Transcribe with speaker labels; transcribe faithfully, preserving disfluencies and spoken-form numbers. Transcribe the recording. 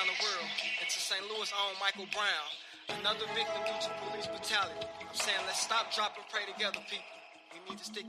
Speaker 1: the world. And to Saint Louis' own Michael Brown, another victim due to police brutality. I'm saying let's stop, drop, and pray together, people. We need to stick